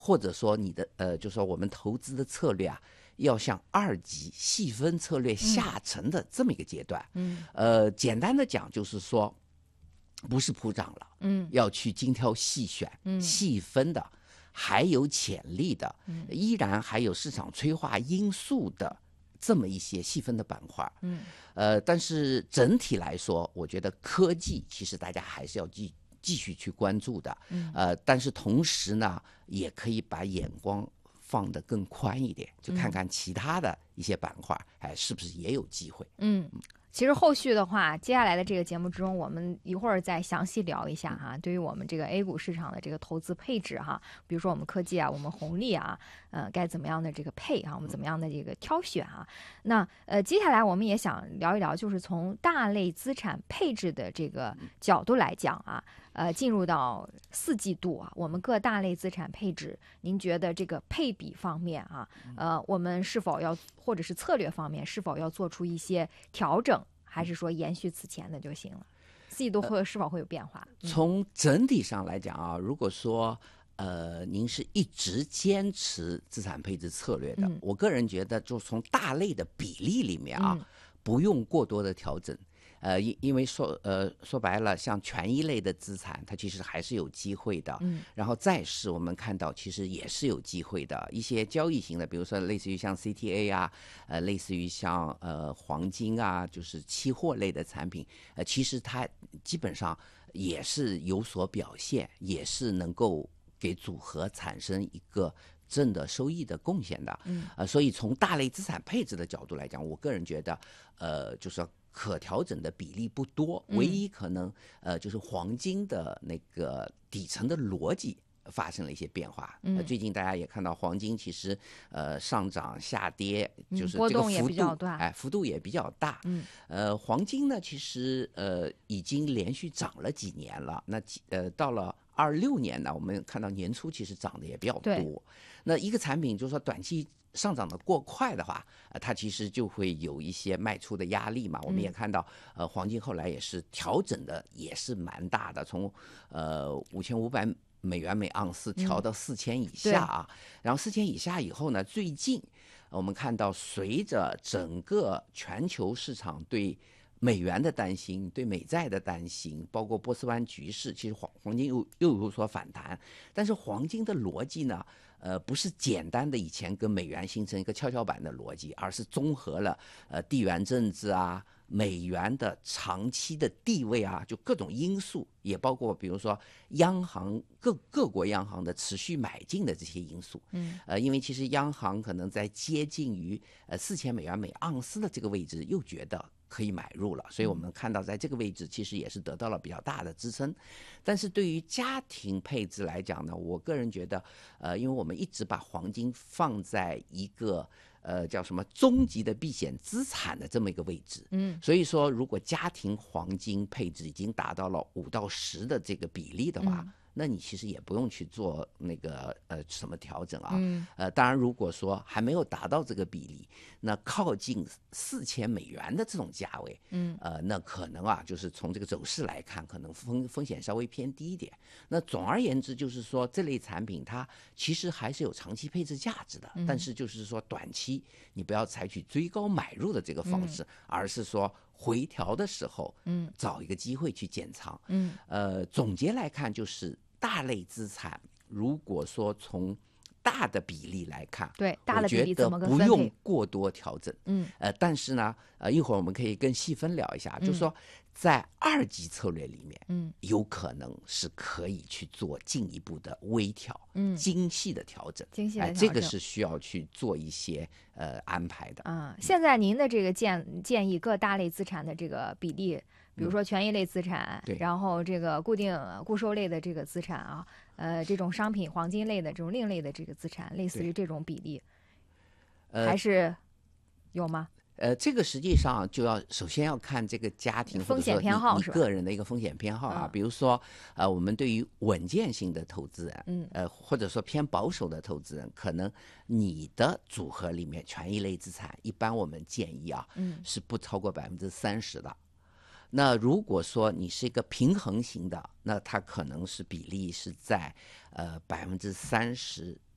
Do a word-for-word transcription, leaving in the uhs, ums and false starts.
或者说你的呃，就是说我们投资的策略啊，要向二级细分策略下沉的这么一个阶段。 嗯， 呃，简单的讲就是说，不是普涨了， 嗯， 要去精挑细选、 嗯、 细分的，还有潜力的， 嗯、 依然还有市场催化因素的这么一些细分的板块。 嗯， 呃，但是整体来说，我觉得科技其实大家还是要继继续去关注的。 嗯， 呃，但是同时呢，也可以把眼光放得更宽一点，就看看其他的一些板块，哎，是不是也有机会？ 嗯。其实后续的话，接下来的这个节目之中，我们一会儿再详细聊一下哈。对于我们这个 A 股市场的这个投资配置哈，比如说我们科技啊，我们红利啊，呃，该怎么样的这个配哈，我们怎么样的这个挑选啊？那呃，接下来我们也想聊一聊，就是从大类资产配置的这个角度来讲啊，呃，进入到四季度啊，我们各大类资产配置，您觉得这个配比方面啊，呃，我们是否要，或者是策略方面是否要做出一些调整？还是说延续此前的就行了？四季度会是否会有变化？ 呃、从整体上来讲啊，如果说呃您是一直坚持资产配置策略的， 嗯、 我个人觉得就从大类的比例里面啊， 嗯、 不用过多的调整。呃，因因为说呃说白了，像权益类的资产，它其实还是有机会的。 嗯， 然后债市我们看到其实也是有机会的。一些交易型的，比如说类似于像 C T A 啊，呃，类似于像呃黄金啊，就是期货类的产品，呃，其实它基本上也是有所表现，也是能够给组合产生一个正的收益的贡献的。 嗯， 呃，所以从大类资产配置的角度来讲，我个人觉得，呃，就是可调整的比例不多，唯一可能呃就是黄金的那个底层的逻辑发生了一些变化。 嗯呃、最近大家也看到黄金其实呃上涨下跌，就是波这个幅动也比较度， 大， 哎，幅度也比较大。 嗯， 呃，黄金呢，其实呃已经连续涨了几年了。那呃到了二六年呢，我们看到年初其实涨得也比较多。那一个产品就是说短期上涨的过快的话，呃，它其实就会有一些卖出的压力嘛。我们也看到，呃，黄金后来也是调整的也是蛮大的，从呃五千五百美元每盎司调到四千以下啊。嗯、然后四千以下以后呢，最近我们看到随着整个全球市场对美元的担心，对美债的担心，包括波斯湾局势，其实黄黄金又又有所反弹。但是黄金的逻辑呢，呃，不是简单的以前跟美元形成一个跷跷板的逻辑，而是综合了呃地缘政治啊、美元的长期的地位啊，就各种因素，也包括比如说央行各各国央行的持续买进的这些因素。 嗯， 呃，因为其实央行可能在接近于呃四千美元每盎司的这个位置，又觉得可以买入了，所以我们看到在这个位置其实也是得到了比较大的支撑。但是对于家庭配置来讲呢，我个人觉得，呃，因为我们一直把黄金放在一个呃叫什么终极的避险资产的这么一个位置， 嗯， 所以说如果家庭黄金配置已经达到了五到十的这个比例的话， 嗯， 那你其实也不用去做那个呃什么调整啊。 嗯、 呃，当然如果说还没有达到这个比例，那靠近四千美元的这种价位， 嗯， 呃，那可能啊，就是从这个走势来看，可能风风险稍微偏低一点。那总而言之，就是说这类产品它其实还是有长期配置价值的， 嗯、 但是就是说短期你不要采取追高买入的这个方式，嗯、而是说回调的时候， 嗯， 找一个机会去减仓。 嗯， 呃，总结来看就是大类资产，如果说从大的比例来看， 对，大的比例怎么个我觉得不分配？ 用过多调整。 嗯， 呃，但是呢，呃，一会儿我们可以更细分聊一下， 嗯、 就是说在二级策略里面， 嗯， 有可能是可以去做进一步的微调， 嗯， 精细的调整， 精细的调整， 哎、呃，这个是需要去做一些呃安排的。 啊，现在您的这个建建议各大类资产的这个比例。比如说权益类资产， 嗯、 然后这个固定固收类的这个资产啊，呃，这种商品黄金类的这种另类的这个资产，类似于这种比例，还是有吗？ 呃，这个实际上就要首先要看这个家庭风险偏好或者说你你个人的一个风险偏好啊。 嗯、 比如说，呃，我们对于稳健型的投资人， 嗯， 呃，或者说偏保守的投资人，可能你的组合里面权益类资产，一般我们建议啊， 嗯， 是不超过百分之三十的。那如果说你是一个平衡型的，那它可能是比例是在呃百分之三十